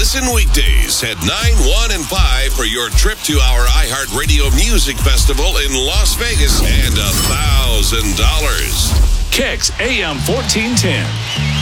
Listen weekdays at 9, 1, and 5 for your trip to our iHeartRadio Music Festival in Las Vegas and $1,000. Kicks AM 1410.